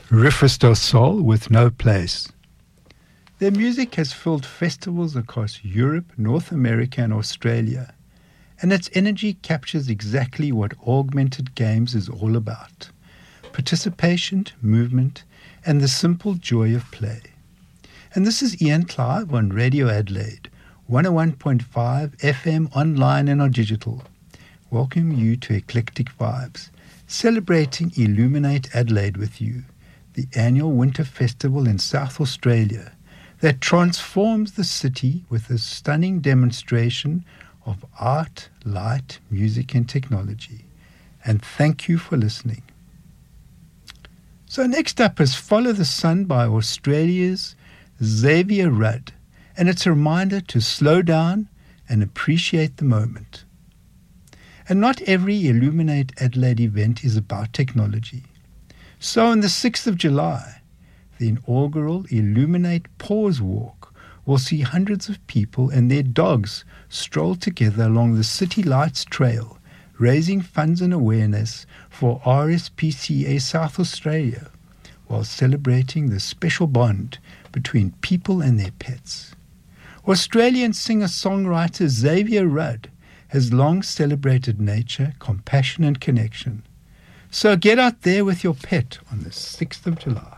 Rufus del Sol with No Place. Their music has filled festivals across Europe, North America and Australia, and its energy captures exactly what Augmented Games is all about: participation, movement, and the simple joy of play. And this is Ian Clive on Radio Adelaide, 101.5 FM online and on digital. Welcome you to Eclectic Vibes, celebrating Illuminate Adelaide with you, the annual winter festival in South Australia that transforms the city with a stunning demonstration of art, light, music and technology. And thank you for listening. So next up is Follow the Sun by Australia's Xavier Rudd, and it's a reminder to slow down and appreciate the moment. And not every Illuminate Adelaide event is about technology. So on the 6th of July, the inaugural Illuminate Pause Walk will see hundreds of people and their dogs stroll together along the City Lights Trail, raising funds and awareness for RSPCA South Australia, while celebrating the special bond between people and their pets. Australian singer-songwriter Xavier Rudd has long celebrated nature, compassion and connection. So get out there with your pet on the 6th of July.